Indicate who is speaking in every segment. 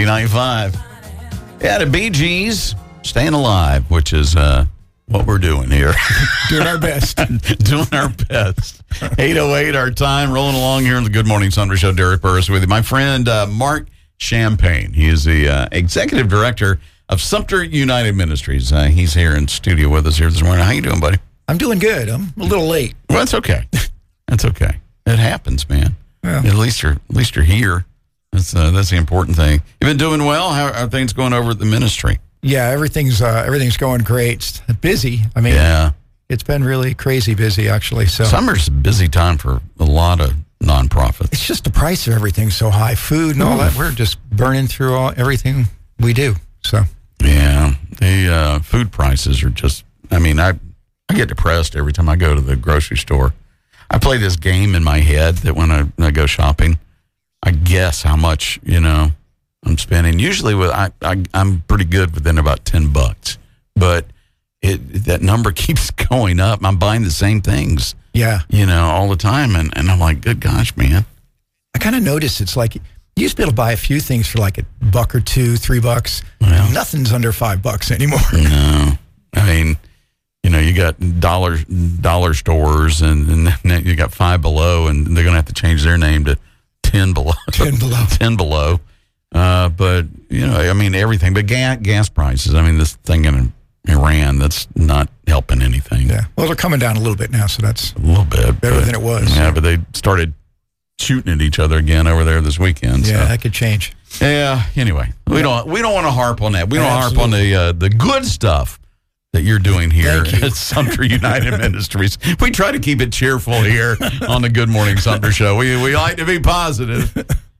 Speaker 1: Z95. Yeah, the Bee Gees, Staying Alive, which is what we're doing here.
Speaker 2: Doing our best.
Speaker 1: Doing our best. 8:08 our time, rolling along here on the Good Morning Thunder Show. Derek Burris with you. My friend Mark Champagne. He is the executive director of Sumter United Ministries. He's here in studio with us here this morning. How you doing, buddy?
Speaker 2: I'm doing good. I'm a little late.
Speaker 1: Well, that's okay. That's okay. It happens, man.
Speaker 2: Yeah.
Speaker 1: At least you're here. That's the important thing. You've been doing well. How are things going over at the ministry?
Speaker 2: Yeah, everything's going great. It's busy. I mean,
Speaker 1: Yeah.
Speaker 2: It's been really crazy busy, actually. So
Speaker 1: Summer's a busy time for a lot of nonprofits.
Speaker 2: it's just the price of everything's so high. Food and all that. We're just burning through everything we do. So
Speaker 1: Yeah, the food prices are just. I mean, I get depressed every time I go to the grocery store. I play this game in my head that when I go shopping, I guess how much I'm spending. Usually, I'm pretty good within about $10, but that number keeps going up. I'm buying the same things,
Speaker 2: yeah,
Speaker 1: all the time, and I'm like, good gosh, man.
Speaker 2: I kind of noticed it's like you used to be able to buy a few things for like $1 or $2, $3.
Speaker 1: Well,
Speaker 2: Nothing's under $5 anymore.
Speaker 1: No, I mean, you got dollar stores, and then you got Five Below, and they're going to have to change their name to 10 Below.
Speaker 2: 10 Below.
Speaker 1: 10 Below. But, I mean, everything. But gas prices, I mean, this thing in Iran, that's not helping anything.
Speaker 2: Yeah. Well, they're coming down a little bit now, so that's
Speaker 1: A little bit.
Speaker 2: better than it was.
Speaker 1: Yeah, but they started shooting at each other again over there this weekend.
Speaker 2: Yeah,
Speaker 1: so.
Speaker 2: that could change.
Speaker 1: Yeah, anyway, we don't want to harp on that. We don't harp on
Speaker 2: Absolutely.
Speaker 1: the good stuff that you're doing here
Speaker 2: Thank you.
Speaker 1: at Sumter United Ministries. We try to keep it cheerful here on the Good Morning Sumter Show. We like to be positive.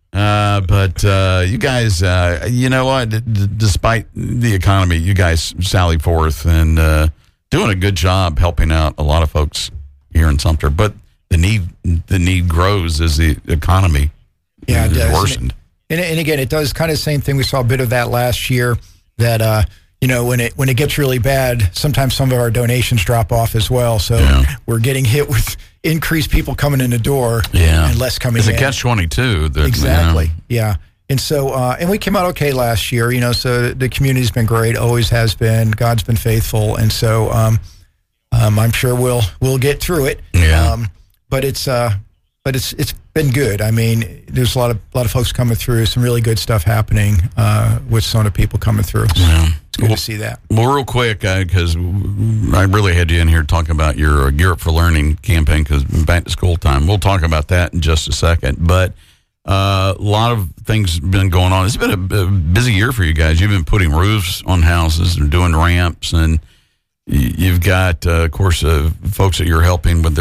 Speaker 1: But you guys, you know what? Despite the economy, you guys sally forth and doing a good job helping out a lot of folks here in Sumter. But the need grows as the economy
Speaker 2: Yeah, it
Speaker 1: is
Speaker 2: does.
Speaker 1: worsened.
Speaker 2: And again, it does kind of the same thing. We saw a bit of that last year. That when it gets really bad, sometimes some of our donations drop off as well. So we're getting hit with increased people coming in the door and less coming
Speaker 1: It's
Speaker 2: in.
Speaker 1: a catch-22.
Speaker 2: Exactly. Yeah. And so, and we came out okay last year, so the community's been great, always has been. God's been faithful. And so I'm sure we'll get through it.
Speaker 1: Yeah.
Speaker 2: But it's been good. I mean, there's a lot of folks coming through, some really good stuff happening with some of the people coming through. So it's good to see that.
Speaker 1: Well, real quick, because I really had you in here talking about your Gear Up for Learning campaign, because back to school time. We'll talk about that in just a second. But a lot of things have been going on. It's been a busy year for you guys. You've been putting roofs on houses and doing ramps, and you've got, of course, folks that you're helping with their